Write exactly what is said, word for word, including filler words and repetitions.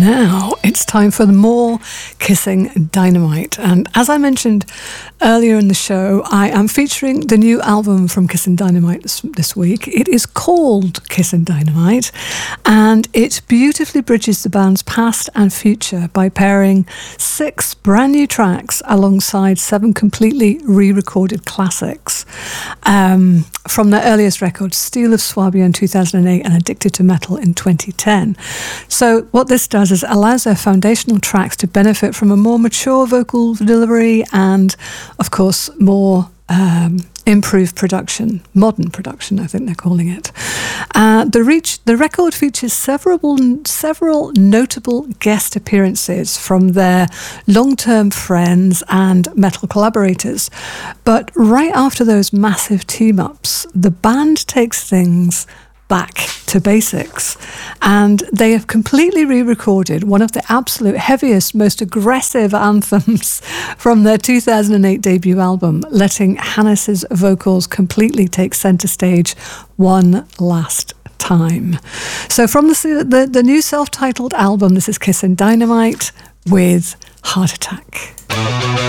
now it's time for the more Kissing Dynamite. And as I mentioned earlier in the show, I am featuring the new album from Kissing Dynamite this, this week. It is called Kissing Dynamite, and it beautifully bridges the band's past and future by pairing six brand new tracks alongside seven completely re-recorded classics um, from their earliest records, Steel of Swabia in two thousand eight and Addicted to Metal in twenty ten. So what this does is allows their foundational tracks to benefit from a more mature vocal delivery and, of course, more um, improved production, modern production, I think they're calling it. Uh, the reach, the record features several, several notable guest appearances from their long-term friends and metal collaborators. But right after those massive team-ups, the band takes things back to basics, and they have completely re-recorded one of the absolute heaviest, most aggressive anthems from their two thousand eight debut album, letting Hannes's vocals completely take center stage one last time. So from the, the, the new self-titled album, this is Kissing Dynamite with Heart Attack.